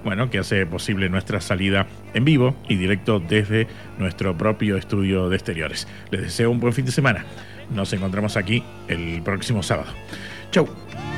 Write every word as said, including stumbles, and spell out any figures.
bueno, que hace posible nuestra salida en vivo y directo desde nuestro propio estudio de exteriores. Les deseo un buen fin de semana. Nos encontramos aquí el próximo sábado. Chau.